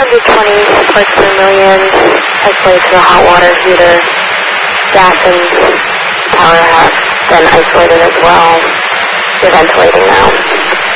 120 parts per million, isolated to the hot water heater. Gas and power have been isolated as well. You're ventilating now.